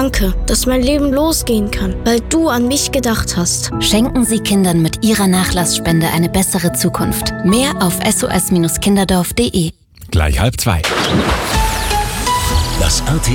Danke, dass mein Leben losgehen kann, weil du an mich gedacht hast. Schenken Sie Kindern mit Ihrer Nachlassspende eine bessere Zukunft. Mehr auf sos-kinderdorf.de. Gleich 1:30. Das RTL